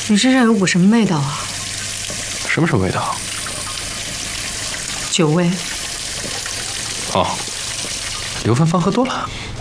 你身上有股什么味道啊？ 什么味道？ 酒味。 哦，硫芬芳喝多了。